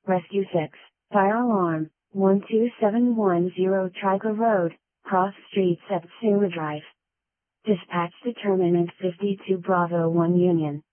Rescue 6, Fire Alarm, 12710 Triga Road, Cross Streets at Sua Drive. Dispatch Determinant 52 Bravo 1 Union.